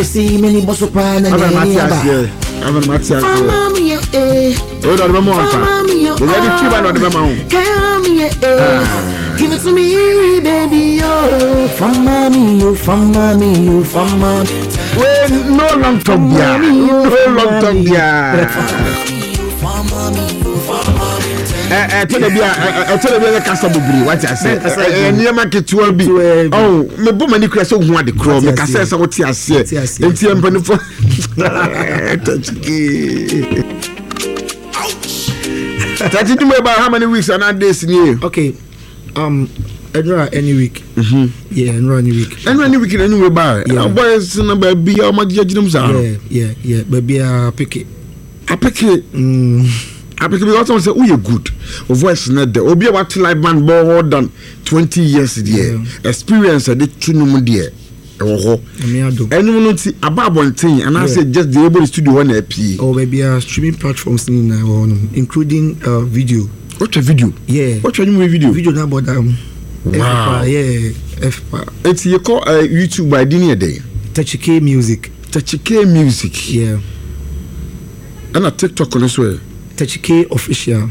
See many boss of pan and I'm a Matia. Oh, the Mamma. The lady Cuban on the Mamma. Give it to me, baby. Oh, from mommy, you from mommy, you from mommy. Well, no long time, no long time, tell me the customer be what I said. Near market to be. Oh, me boom and crash on one the crow. Make a sense of what I say. ATM for that you know about how many weeks are not days in here? Okay. Any week. Yeah, any week. Any week in any way by. Boys number be how much judgments are. Yeah. Baby, I pick it. I because someone say, "Oh, you're good." Of voice not there. Obi about to like band more than 20 years there. Experience a bit too no dear. Anyone see about one thing, and I say just the able studio one AP. Oh, maybe streaming platforms including video. What a video? Yeah. What a new video? Video now about wow. FPA. It's you call YouTube by dinner day. Techike Music. Yeah. And a TikTok on this way. Techike Official.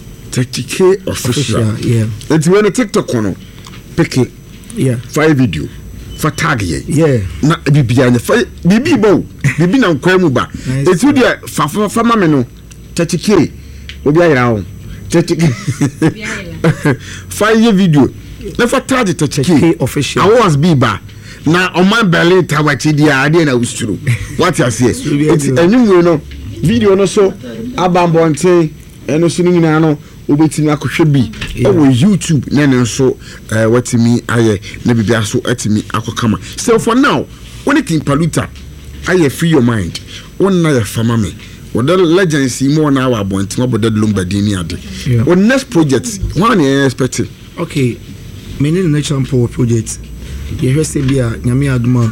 Yeah. It's when a TikTok on pick it. Yeah. 5 video. For tag ye. Yeah. Na bibi anya bibi bo. Bibi na nkwemu ba. It's you there fa mama no. Techike. Obi ayira o. Techike. 5 video. Na for tag Techike Official. I was be ba. Na on my belly tawachi dia ade na usuru. What you say? It's anyway no. Video no so abambonte eno so nyina no obetimi akohwe bi ewo YouTube na ne so watimi aye na bibia so atimi akokama. So for now when it in Paluta aye free your mind one na ya fama me what the legends mo na wa bonti mo bodad lombadini ade on next project one expect. Okay, me need nature project ye hwese bia nyame aduma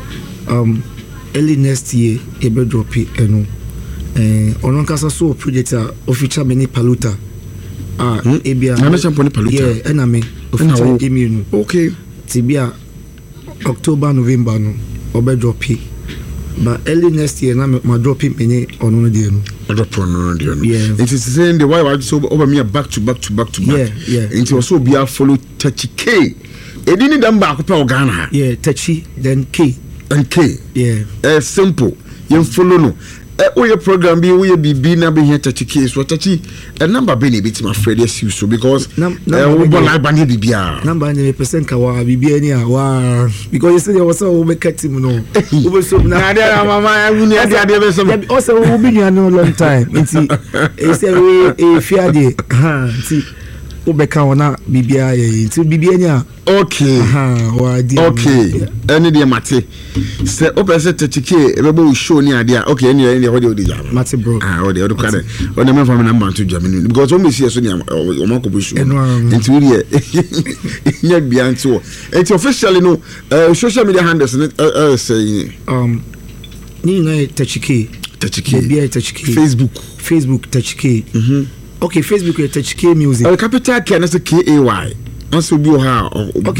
early next year e be drop eno on kasa so project a feature many Paluta ebia na champoni Paluta yeah ename feature emi no okay tibia October November no obe drop but early next year na ma drop many on no dey no drop on no dey no yeah it is saying the why so over me back to back yeah it was so be follow Techike edini dem ba ko Ghana yeah Techi then K and K yeah simple you follow no your program be we be na be here Techike so Techi a number be ni bit my friend yes you so because we born like band bibia number 9% ka wa bibia ni wa because you say there was so we cut him no we so na there mama we need there be some also we be no long time nti say we fear dey nti obeka wona bibia nti bibia ni okay wa dey okay any dey mate say opese Techike ebe show ni ade okay any what dey jam mate bro what dey kwade on me from number to Germany because when we see so ni o ma ko show nti we dey nya bia nti wo nti officially no social media handles say ni na Techike bibia Techike Facebook Techike okay Facebook Techike Music capital K na say KAY also be how okay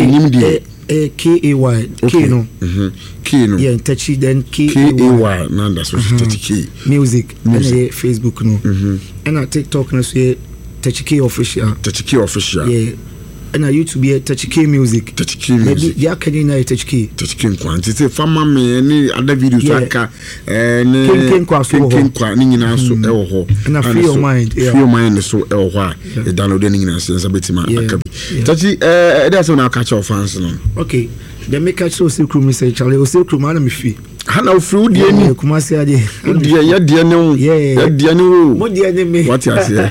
KAY K no K no yeah Techi then KAY no that's what Techike music and Facebook no and TikTok no say Techike official yeah and YouTube here Techike music maybe they are can na Techike quantity say farmer me any other videos aka ken kwa ni nyina so e wo ho and free your mind so e wo ho a e download ni nyina sense betima aka bi Techi that's when I catch our fans no okay the make catch so secret me say Charlie o secret man me fi hana free die ni kumasi ade ya die ne wo ya die ne wo mo die ne me what you say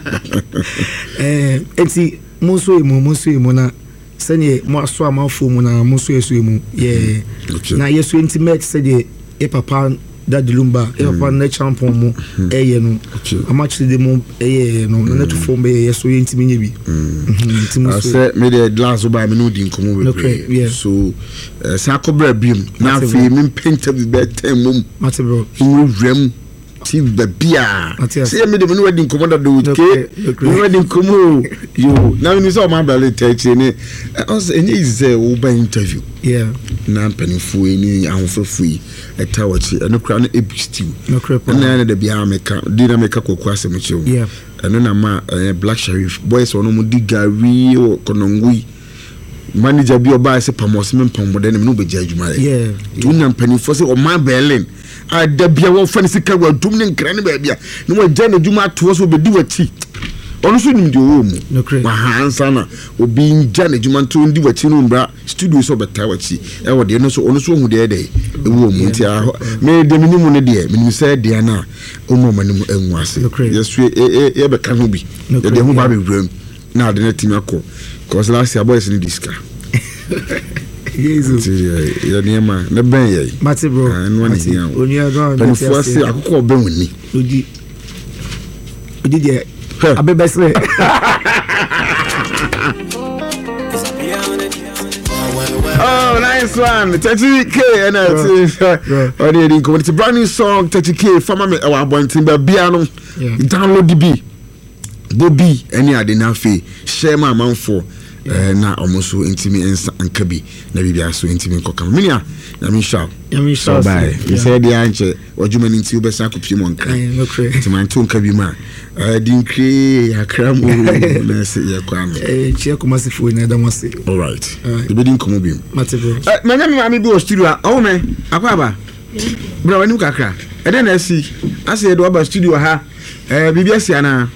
enti monso emu na sene mo aso amafo mu na monso yeso emu yeah na yeso intimate say the e papa that lumba e papa na champion mu eye no amachi de mu eye no na to form be yeso intimate nye bi I say me the glass oba me no di nkomo we so sa kobra bim na afi me paint be better mum mate bro wrem ti babia say me de no wedding commander do ke wedding komo yo na me so ma bale Techi ni also any is over interview na mpanimfoɔ ni ahofofo yi ɛta wɔkyi ɛno kora no ebi stew na da bia meka di na meka kokɔ asɛm kyɛw ɛno na ma Black Sharif boys ono mu di gari o konongui manager bi oba se pamos me mpamboda ne no begya adwuma tu na mpanimfoɔ sɛ o ma Berlin a da bia wo fa ne sika wa dum ne nkra ne ba bia ne wa gya na adwuma to so obedi wachi ono so nim de wo mu wa hansa na obi ngya na adwuma to ndi wachi no mbra studio so beta wachi e wo de no so ono so hu de de e wo mu nti a me de minimu ne de minimu sɛ de na ono manim enwu ase yesu e be ka ho bi de ho ba be wram na de na timi akɔ cause last year boys in disca Jesus ya niema na ben ye mate bro oni adon ben fuase akoko ben woni odi de abebesre oh nice one 30k and on the community brand new song 30k farmer me our bontin ba bia no download the b Bobby any ade na fe share my man for na omoso intimi ensa anka bi na bibia so intimi nkoka minia na mi sha bye you said the anche odwuma ni nti obesa kopie mo nka intimi to nka bi ma din kre akramo na se ye kwa no chia komasi fo na da mose all right the bedin komo bi mate bro manya mi ma mi bi o studio o me akwa aba bro wani kakra e den na si ase e do aba studio ha bibia si ana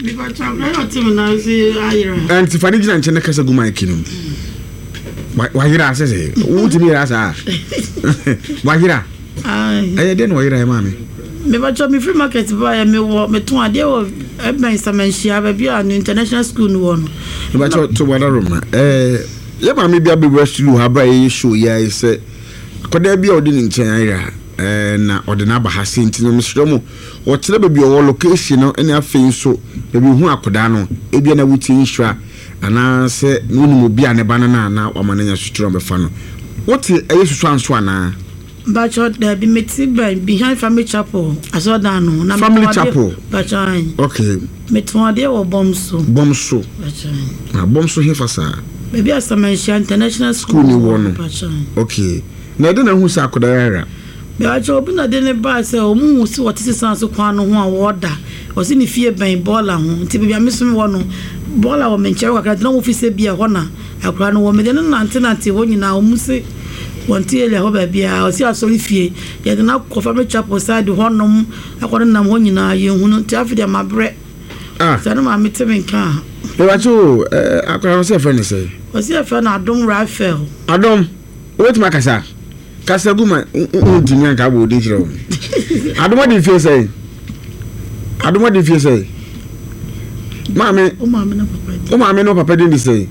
and Tiffany Jina Chena Casa Guma Kinum. Wahira says, Utimi Rasa Wahira. I didn't wire, mammy. Never told me free market buy me what me to a deal of Ebman she have a beer an international school one. But to what a room. Yeah, mammy be a big rush to have a show. Yeah, I said, could there be ordering China? Na ordinaba hasinti no msromo o kire be o location no ene afei so be hu akoda no ebia na wuti nhwa ana se no mu bia ne bana na wamananya suturo be fa no what ayesusu anso ana but there be meti behind family chapel asoda no na family chapel but okay meto ade wo bomso na bomso he fasa maybe Asamanshia international school ni wono okay na de na hu sa akoda yara But you open a dinner bar, so moose what is sounds so quan one water or see if you bang baller home. Tip be missing one baller or mencher, I don't office be a honor. I crown woman, then an antenna when you now must one tear, I hope I be a see a solifie. Yet now confirm chapel side the honor. I couldn't know when you know you won't tell them my bread. Ah, so I'm meeting car. But you, I can't say, friend, say. Was your friend? I don't Raphael. I don't. What's my casa? Kasaguma untimi anka bo de kire o adoma de fie say mame o mame no papa de say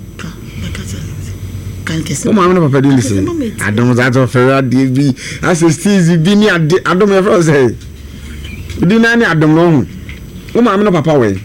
o mame no papa de say adoma that of ferra de bi assist bi ni adoma fro say di na ni adoma no o mame no papa we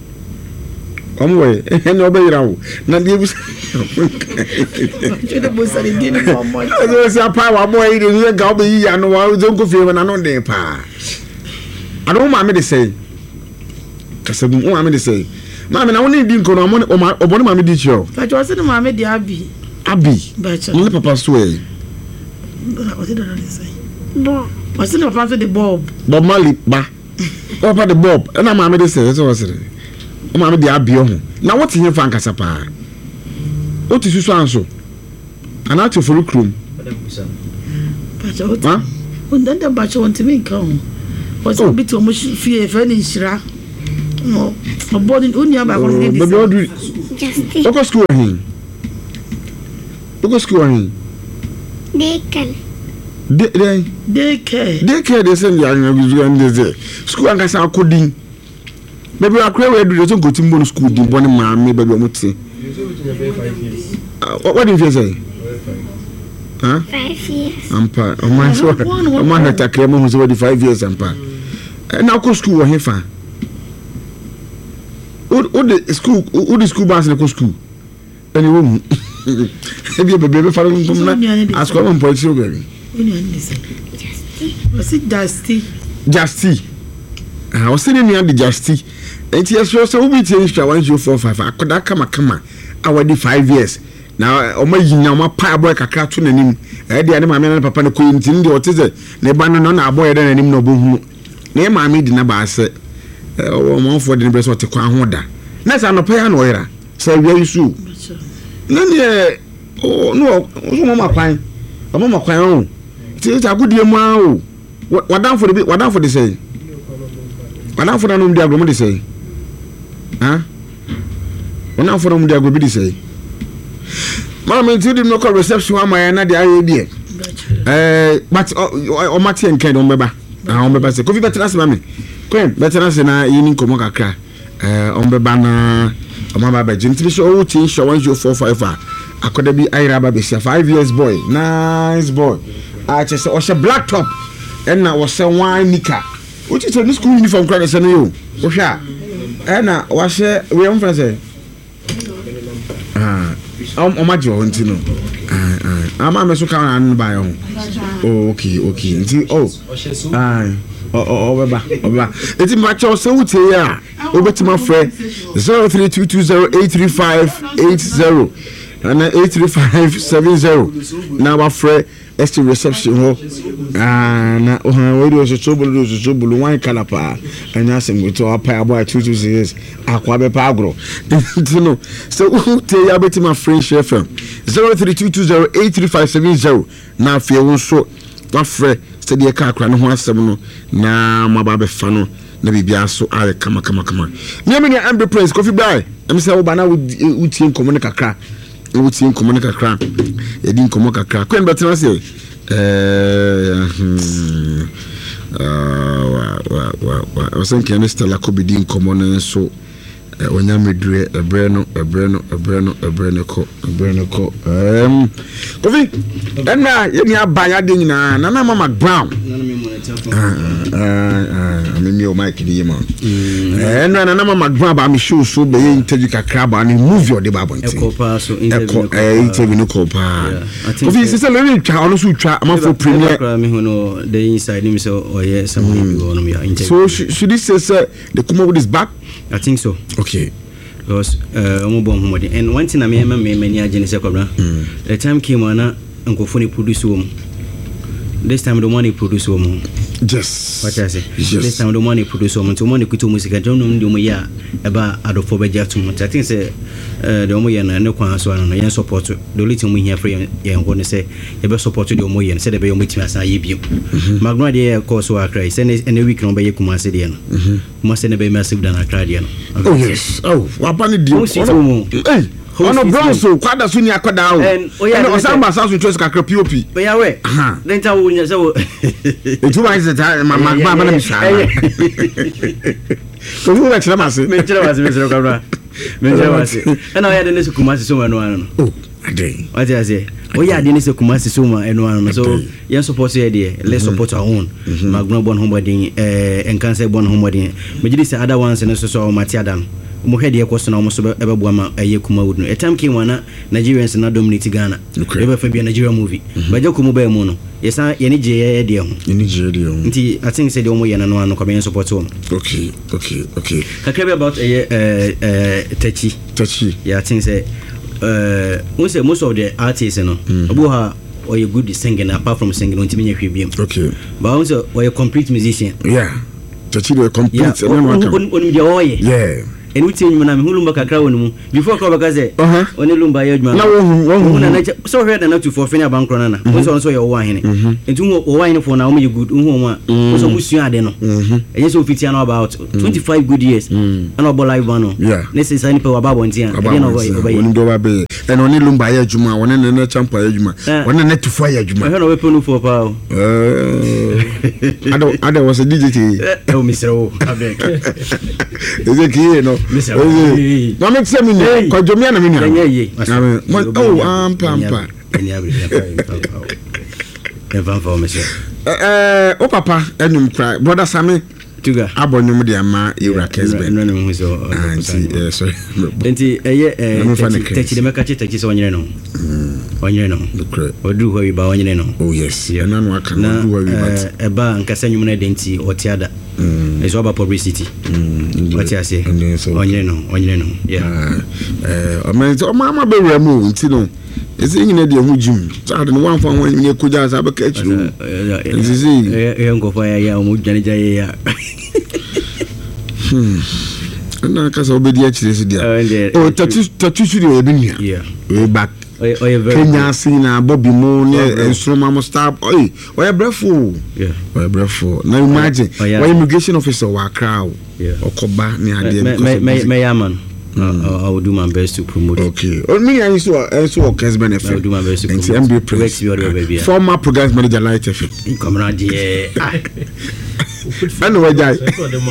omwe ene obeyira wo na de bi chede bo sare di ni mama o se apa wa boy de ni ga obeyi ya no wa zo nko fie na no de pa ado ma me de say kasabu o ma me de say ma me na woni di nko no obone ma me di chio ka jo se ma me di abi bacha ni papa so e o se do na say bo o se papa so de Bob Marley ba papa de Bob na ma me de say so was o ma me di abi ho na what here fan kasa pa o ti susu anso ana to for krum bacha o ha o ndanda bacha won ti me kan o se bi to mo fie fe ni nhira no o body uni aba ko ni di just o school hin Daycare they send you na bizu and they school an kasa coding baby akwa we do so go timbo school din boni ma me baby omuti what do you say 5 years ampa o man hata kremo hu so 5 years ampa na ko school wo hefa o the school bus na ko school ani wo mu ebi bebe fara ntum na asko mo point zero baby was it Justy I was saying near the Justy and yes so we change 1045 akoda kama awadi 5 years na ɔma yinya ɔma pa aboy kakra to nanim ɛde ane maame na papa ne koyi ntin de ɔteze ne ba no na aboy de nanim na obohunu na maame di na ba ase ɔmanfo de ne breso te kwa ho da na sa no pa ya na ɔyera sa wia yisu na ne no so mama kwan o ti ta godie mu a o wadanfo de say wadanfo na no ndi agro mu de say wadanfo na mu ndi agro bi de say mama nti di no call reception ama na de aye die but o mate enken do mbeba mbeba say kofi better as mama kwen better as na yini komo kakra mbeba na mama ba jinti so o tin show 1045 akoda bi ayra ba be 5 years boy nice boy chese o she black top na o se wine nika o ti se school uniform kra se no yo o hwa na wa she we am friend say omaji o ntino ama me so kan an ba yo okay nti beba eti ma cho se wutie ya obetima frɛ 0322083580 and 83570 na wa frɛ esti reception ho na we do so bulu wine kalapa anya sem to apa about 226 akwa be pa agro ntino so wutie ya betima French FM 0322083570 na afie wo so wa frɛ steady ka akra no ho asem no na maba be fa no na bibia so are kama nyamini ambe prince coffee buy am say wo ba na wutie nkomo kakra wutie nkomo kakra yedi nkomo kakra kwen betena say wa sanke ne stella ko bidi nkomo no so onyamedure ebreno ko kofi na yemi abanya de nyina na mama brown amemi o mike di yema na mama brown ba me show so be interview kakra ba ni movie o de ba bonti interview no ko pa kofi se le twa ono so twa amafo premier me hu no the inside him so oye someone be on me interview so should this say the come up with this back? I think so. Okay. Because and one thing I remember many agents the time came on Uncle Funny produce woman. This time the money produce woman. Yes. What I say? Yes. This time the money produce woman to money kutu music. I don't know the moya about adophobe too much. I think say the moya no kwan so no support the little we here for you want say you be support the moya and say the be meet me as I you. Magna dey course so cry say any week no be Kumasi dey no. Kumasi ne be massive than Accra dey no. Oh yes. Oh, what pani dey? Hey. Ono bronzo kwada so ni akoda o and osamba sasu choice kakra pop be ya we then ta wo nya so etu wa is ta mama na mi sha so wo lecture ma se me se kabra and I had the Kumasi so no oh ade what I say we had the Kumasi so no so you support here there let's support our own magno bon homodin en cancer bon homodin me gidi say other ones no so matiadan mo hwede ekoso na mo so ebebo ama ayekuma wood no etam ke wana Nigerians na dominate Ghana ebe fa bia Nigeria movie baje ko mo ba mu no yesa ye ni je de ho nti I think say de mo ye na no an ko be support wo okay kakra about Tachi yeah I think say we say most of the artists no obo ha or you good singing apart from singing on timi nhwe biem okay but also or a complete musician yeah Tachi do complete yeah and we tell you na me hulumba kakra wonu before ko baka say oni lumba ya adwuma na wo na so heard na to for fini abankro na so ye wo ahene entu wo ahene for na wo me good hu mo so musu ade no enye so fiti na about 25 good years and obo live one ne say sani pe wa babo ntia e no woni do ba be and oni lumba ya adwuma woni na champa ya adwuma woni na tufo ya adwuma he no we ponu for pa ada was a DJ oh Mr. O abeg is it here no no make say me ko jomia na me ni oh ampa eni abri evan for me o papa enum cry brother Sami tuga abonyum de ama Ira Kesben no me so sorry enti Tachi de mekachi Tachi so onyere no odu ho wi ba onyere no oh yes na no aka no odu ho wi ba eba nkasa nyum na denti otiada it's all about publicity. What you say? Onyere no. Yeah. Mama be remo, you know. It's in the who Jim. So I don't want for when you could just have a catch you. Go for ya Jaya. And I can obedience this day. Oh, Tatu should have been here. Yeah. Way back. Kenya Sina, Bobby Moon, and Stroma Stab. Oh, a breathful. Yeah. Or a breathful. Now imagine why immigration officer were crowd. Yeah. Or Koba near Mayaman. I will do my best to promote. Okay. Me, I used to case benefit. I will do my best to promote. MB Prince. Former program manager Light FM. Come around here. Anyway, Jai.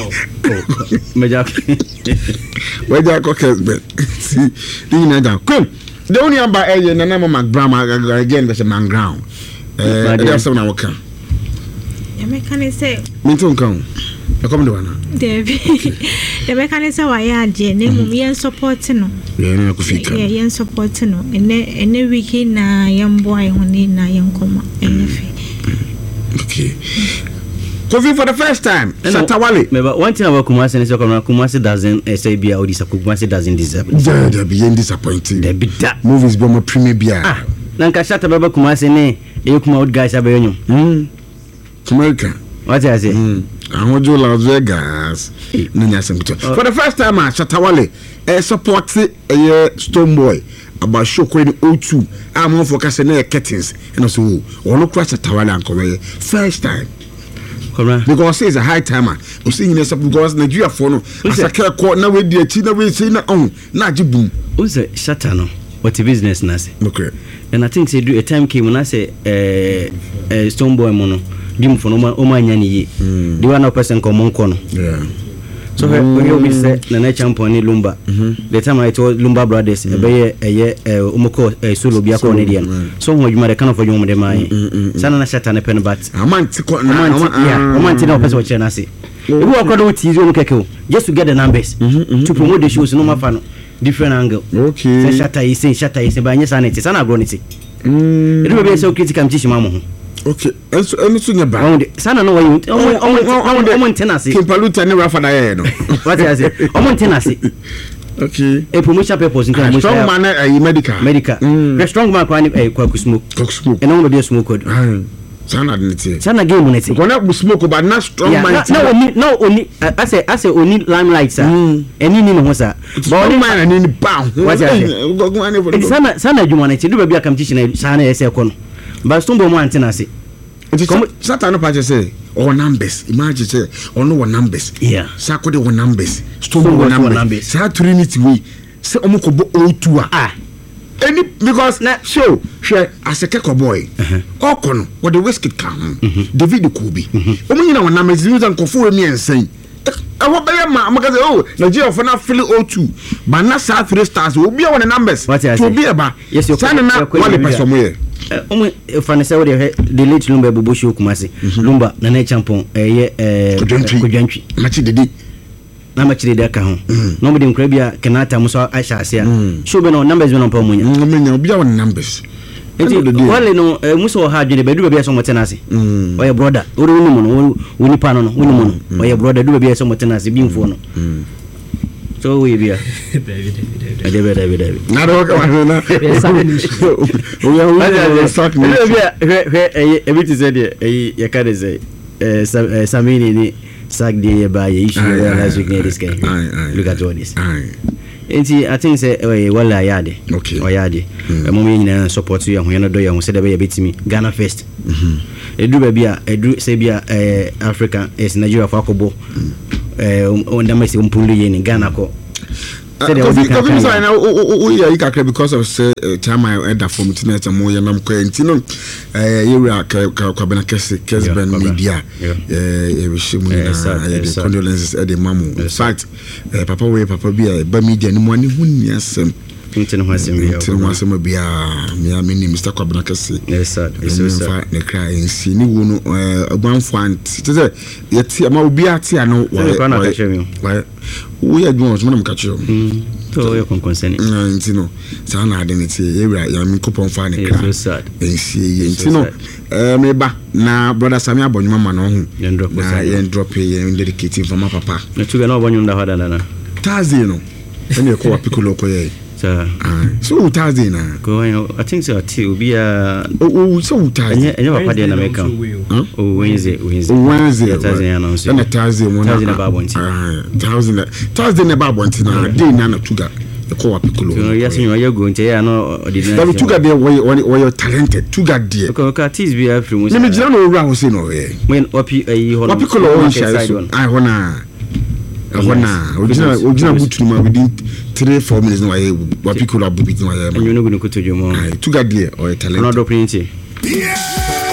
Where Jai case ben. See, come. The only number is the name of McBram again. There's a man ground. There's someone I will come. The mechanic say. Minton come. I come to one. The mechanic say why are you? Name yen supporting no. Yeah, Kufika. Yeah, yen supporting no. And every week na young boy only na young coma. Okay. Kofi for the first time. Shatawale. But one thing about Kumasi is Kumasi doesn't say be out. Kumasi doesn't deserve. They're being disappointing. They be that movies be my premier beer. Nanka shata baba Kumasi ne. You come out guys abenyo. America. What I say? I want you Las Vegas. For the first time, Shatawale support a Stone Boy about show queen O2. I'm on for Casanea Kettins and also all across Shatawale and Korea. First time. Because it's a high timer. We see this because Nigeria for no. As a care court now with the China we say na on na boom. Who's a Shatano? What a business na say. Okay. And I think say do a time came when I say Stone Boy mono. Dim for no nyani ye. The one person come on kono. Yeah. So we say na champion ni Lumba. The time I told Lumba Brothers be umoko solo bia ko ne dia. So ho dwuma de kana for dwuma de mai. Sana na shata ne pen bat. Amanti na person wo che na se. Ebi wakodo ti zo no keke o. Just to get the numbers to promote the shows no mafa no different angle. Okay. Shata is ba nya sana ti sana agro ne ti. Ebi be so critical mchi shima mo ho. Okay, and so never. Sana no way. Tenasi. Kimpaluta ne rafa na ye no. What I say? Tenasi. Okay. A promotion purpose in terms strong man medical. The strong man kwani kwaku smoke. And all the smoke code. Sana didn't Sana game on it. Gonna smoke but not strong man. No only I say only limelight sir. Any ni no sir. But man and in pound. What I say? Sana humanity do be a competition sana ese kono. But Stumbo man tenasi. Satan no say or numbers. Imagine say or no numbers. Yeah. Sakode one numbers. Stumbo numbers. Sa Trinity we say omokobo O2 any because show share as a keko boy. Okono what the whiskey can. David Kubi. Omunyina one numbers use and kofo me and say I hope I am because oh Nigeria for now fill O2 but not South 3 stars will be on the numbers to be about yes you can not one somewhere. Fane say the late Lumba Bubushi Kumasi Lumba na na champion kudwantwi machi dedi na machi dedi aka ho no be nkra bia kenata muso aisha asia show be no numbers be no pa munya menya obi a numbers wale no muso ha dwene be du bia so motenase oye brother ori woni mo woni pa no woni mo oye brother du bia so motenase bi mfo no so we bia David. Na do ka na. We are stuck me. Everything said you can say Samini ni sack the by issue as you get this guy. Look at all this. I think say well I yade. Okay. O yade. Mommy na support you ho na do you say be betimi Ghana first. Edu ba bia edu say bia Africa is Nigeria for akobo. On the message umpulu ye ni Ghana ko. Because of say time I had for me tonight and more yam quentino area kabana kesben media condolences at the mamu. In fact, papa be media any money hunyasem Mr. Kwabena Kese. Yes, sir. Ne cry in sini wono one fant. Yet ma obi ati ano why we are doing what catch you. to yɛ konkonsɛne nti no saa na ade ne te ewura ya me kopon fa ne kra ensie nti no meba na brother Sami abonwuma ma no ho na yen drop yen dedicating for my papa na tuga na obonwum da hada na Thursday no ene ko Piccolo ko ye so Thursday na go I think so obi so Thursday enya papa de na meka Wednesday Thursday na so na Thursday mo na Thursday na babonti na day na tuga ko Piccolo so yes you are go ntia no ordinary tuga de we talented tuga de okay artist be afri mo me jira no owura ho say no when opi ayi ho Piccolo on share so ai ho na original butu ma within 3-4 minutes no why Piccolo abubi no why you no go to jomo tuga de or talent no do print